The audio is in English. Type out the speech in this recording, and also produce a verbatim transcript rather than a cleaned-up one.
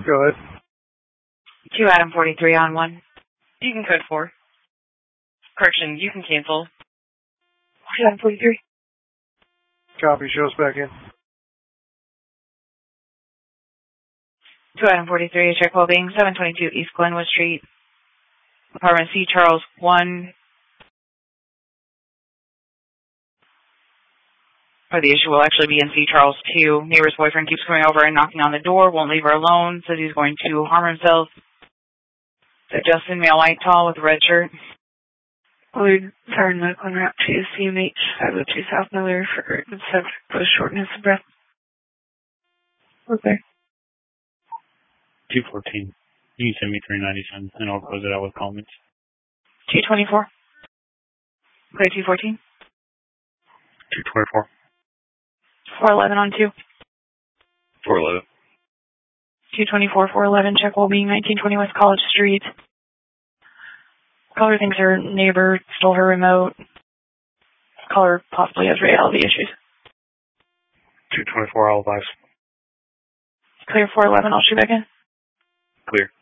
Go ahead. two Adam forty-three on one. You can code four. Correction, you can cancel. two Adam forty-three. Copy, show us back in. two Adam forty-three, check well being, seven twenty-two East Glenwood Street, apartment C, Charles one. Or the issue will actually be in C, Charles two. Neighbor's boyfriend keeps coming over and knocking on the door, won't leave her alone, says he's going to harm himself. So Justin, male white, tall, with a red shirt. Would turn medical en route to C M H five oh two South Miller for subject with shortness of breath. Okay. two fourteen. You can send me three ninety-seven and I'll close it out with comments. two twenty-four. Clear two fourteen. two twenty-four. four eleven on two. four eleven. two twenty-four, four eleven, check well being, nineteen twenty West College Street. Caller thinks her neighbor stole her remote. Caller possibly has reality issues. two twenty-four, all advice. Clear four eleven, I'll shoot back in. Clear.